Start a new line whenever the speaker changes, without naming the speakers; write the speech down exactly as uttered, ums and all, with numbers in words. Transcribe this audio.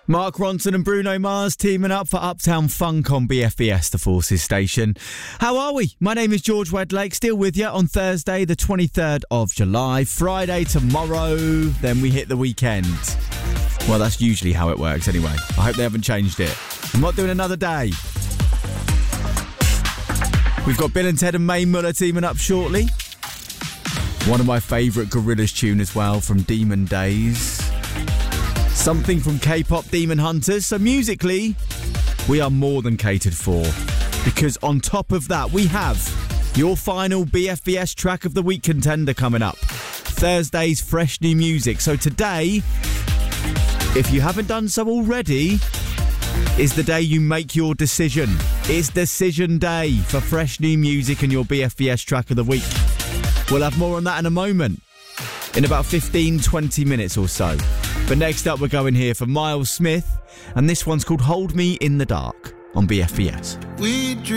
Mark Ronson and Bruno Mars teaming up for Uptown Funk on B F B S, the Forces station. How are we? My name is George Wedlake, still with you on Thursday, the twenty-third of July. Friday tomorrow, then we hit the weekend. Well, that's usually how it works anyway. I hope they haven't changed it. I'm not doing another day. We've got Bill and Ted and Mae Muller teaming up shortly. One of my favourite Gorillaz tune as well from Demon Days. Something from K-pop Demon Hunters. So musically, we are more than catered for. Because on top of that, we have your final B F B S Track of the Week contender coming up. Thursday's fresh new music. So today, if you haven't done so already, is the day you make your decision. It's decision day for fresh new music and your B F B S Track of the Week. We'll have more on that in a moment. In about fifteen, twenty minutes or so. But next up, we're going here for Miles Smith, and this one's called Hold Me in the Dark on B F B S.
We dream